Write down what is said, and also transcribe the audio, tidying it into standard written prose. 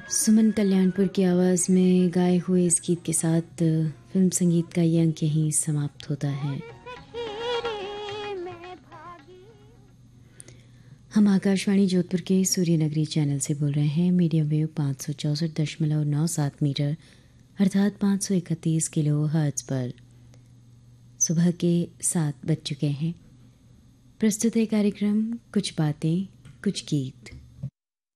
सुमन कल्याणपुर की आवाज़ में गाए हुए इस गीत के साथ फिल्म संगीत का ये अंक यहीं समाप्त होता है। हम आकाशवाणी जोधपुर के सूर्यनगरी चैनल से बोल रहे हैं। मीडियम वेव 564.97 मीटर अर्थात 531 किलो हर्ट्ज़ पर सुबह के 7 बज चुके हैं। प्रस्तुत है कार्यक्रम कुछ बातें कुछ गीत।